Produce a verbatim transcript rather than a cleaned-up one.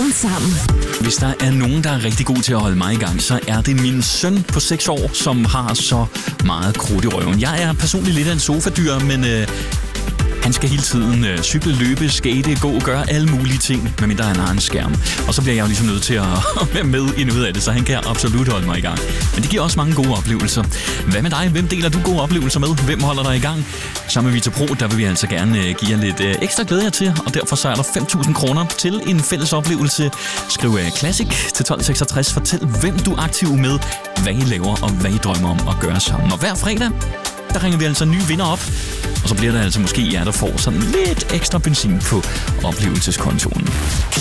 morgen sammen. Hvis der er nogen, der er rigtig god til at holde mig i gang, så er det min søn på seks år, som har så meget krudt i røven. Jeg er personligt lidt af en sofadyr, men øh, han skal hele tiden øh, cykle, løbe, skate, gå, gøre alle mulige ting, medmindre han har en skærm. Og så bliver jeg jo ligesom nødt til at være med i noget af det, så han kan absolut holde mig i gang. Men det giver også mange gode oplevelser. Hvad med dig? Hvem deler du gode oplevelser med? Hvem holder dig i gang? Sammen med Vita Pro, der vil vi altså gerne øh, give jer lidt øh, ekstra glæde jer til, og derfor så er der fem tusind kroner til en fælles oplevelse. Skriv øh, Classic til tolv seksogtres. Fortæl, hvem du er aktiv med, hvad I laver og hvad I drømmer om at gøre sammen. Og hver fredag, der ringer vi altså en ny vinder op, og så bliver der altså måske jer, der får sådan lidt ekstra benzin på oplevelseskontoen.